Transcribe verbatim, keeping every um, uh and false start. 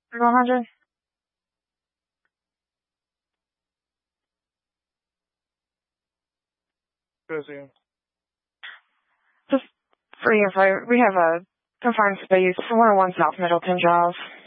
one hundred. Busy. Just for you, if I, we have a confined space, one oh one South Middleton Drive.